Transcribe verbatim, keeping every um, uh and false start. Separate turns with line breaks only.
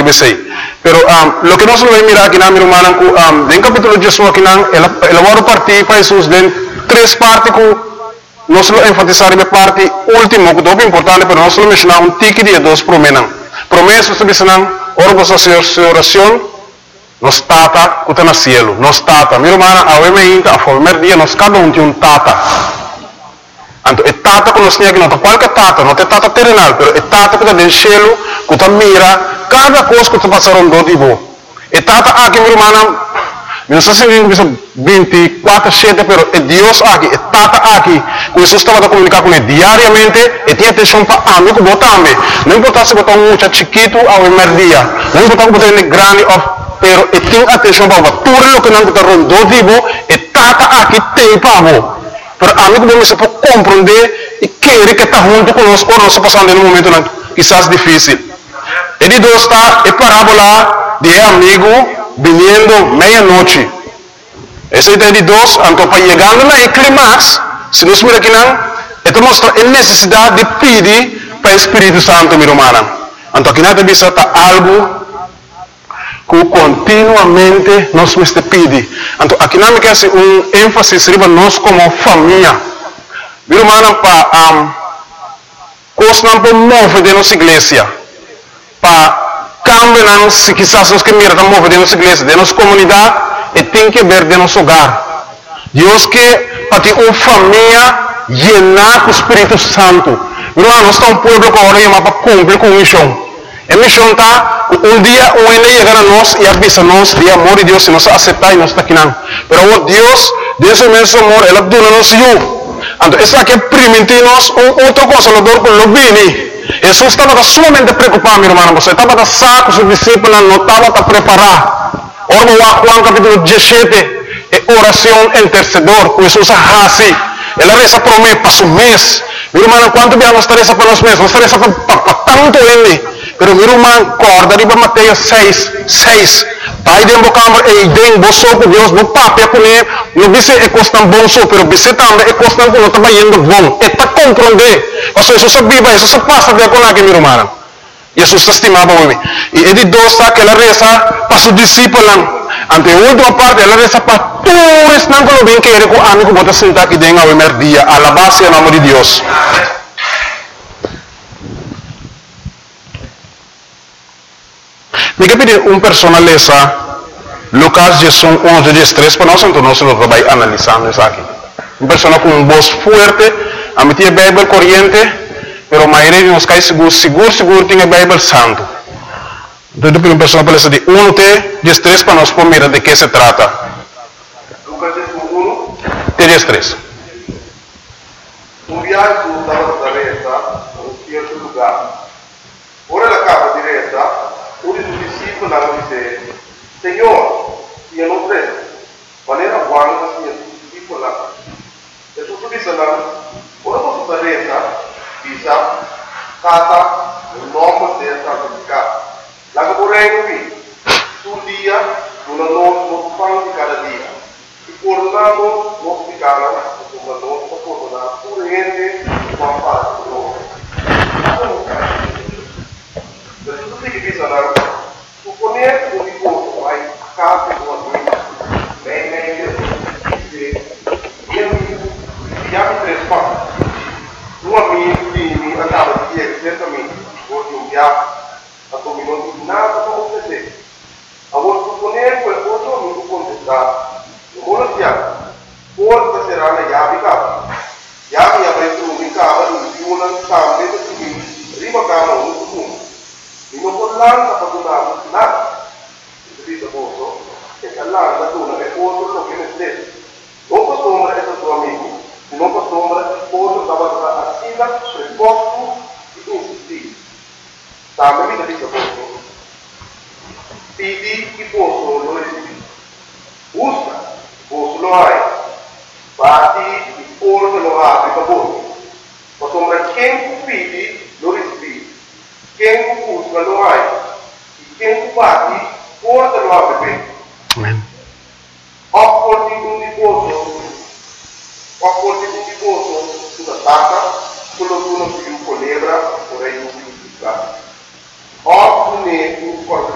sei. Pero um, lo que nós vamos mirar aqui na minha irmã, um, em capítulo dezoito aqui na, ela ela vai partir para Jesus de três partes que nós vamos enfatizar na parte última, que é importante, pero nós vamos mencionar um tique de dois promessas. Promessas que dizem, ora você sua oração, nos tata que está no cielo, nos tata. Minha irmã, a obviamente, a primeiro dia, nós cada um tem um tata. Então, é tata que nós temos aqui, não é qualquer tata, não é tata terrenal, mas é tata que está no cielo, que está mira cada coisa que está passando do tipo. É tata aqui, minha irmã, não sei se vinte e quatro sete, mas é Deus aqui, é tata aqui, que Jesus estava a comunicar com ele diariamente, e tinha atenção para a amigo também. Não importa se botar um muito chiquito ao primeiro dia, não importa se botar ele grande, pero e tem atenção para tudo o que não está rondando, tipo, e tata aqui tem para você. Pero amigo bom, você pode compreender e querer que está junto conosco, ou não está passando em um momento não, quizás difícil. E de dois está a parábola de amigo vindo meia-noite. Esse é de dois, então para chegar na clímax, se nós miramos aqui não, então mostra a necessidade de pedir para o Espírito Santo, minha irmã. Então aqui nada disso está algo que continuamente nós nos pedimos. Então, aqui não quer ser um ênfase sobre nós como família. Meu irmão, para um, coisas não podem mover de nossa igreja. Para cambiar, se quizás nós queremos mover de nossa igreja, de nossa comunidade, e tem que ver de nosso hogar. Deus quer para ter uma família llena com o Espírito Santo. Meu irmão, nós estamos um povo que agora chama para cumprir com a missão. A missão está, um dia o ele chegar a nós e avisa nós de amor de Deus, se nós aceitar e nós está aqui não. Pero Deus, Deus é mesmo amor, Ele dona nos eu. Então, essa aqui é permitir nós um outro consolador com o bem. Jesus estava sumamente preocupado, meu irmão, você estava a saco, os discípulos não estavam a preparar. Ora, Juan capítulo dezessete, é oração intercedor, com Jesus a assim. Ela reza por mim, para o mês. Meu irmão, quanto bem nós reza para nós mesmos? Nós reza para tanto ele. Pero meu irmão, corda de Mateus seis, seis. Pai de embocambre e de emboço com Deus, no papel com ele, não disse é costan bom só, pero disse também é costan que não está indo bom. É para compreender. Mas Jesus sabia, Jesus passa de com aqui, meu irmão. Jesus estimava o homem. E ele doce que ela reza para os discípulos. Ante a última parte, ela reza para todos não que bem que ele com amigo bota sentar aqui dentro ao primeiro dia. Alabar-se ao nome de Deus. Me pedir uma personaleza Lucas Jesus onze, dezesseis para nós, então nós vamos analisando isso aqui. Uma pessoa com uma voz forte, a meter a Bíblia corrente, mas a maioria de nós cai seguro, seguro, seguro, tem a Bíblia santo. Então, depois uma pessoa pode dizer um, dezesseis para nós, por mira de que se trata.
Lucas um,
dezesseis.
Um viaggio dalla Nazareta a un certo lugar. Ora la capa diretta, uno dei discepoli disse: Senhor, io non credo, ma era buono che sia discepolo là. E tutto disse là, ora posso Nazareta, disse, cata, un uomo deve santificare. La caporei qui, sul dia, una non fanno di cada dia. E coronando, non spiegare, una non coronare, pure niente, ma fare con loro. Per tutto che bisogna, supponere un riposo, vai a casa con la guida, bene, meglio, che abbiamo tre spazi. Un amico di andava di ieri, certamente, oggi un viaggio, a come non dico nada come se a voi supponere quel cosa non può contestare. Non vuole piano, forse sarà una chiave cava. Chiave avrete un cava, non più una cambia, prima cava un punto. E non può l'anno per donare nada. Capito posto? Che l'anno dona è oltre lo che ne stesso. Non posso ombra è tuo amico, non posso ombra oltre la assina sul posto di insistire. Sabe, mi dice posto. Pidi che posso lo recibi. Usa, posso lo hai. Bati il pollo lo apri per voi. Ma sembra che pidi lo recibi. Che usa lo hai. E che bati, forse lo apri bene.
Amen.
Opporti un riposo. Opporti un riposo sulla tacca, quello che uno più con l'ebra, vorrei un più di casa. Opporti un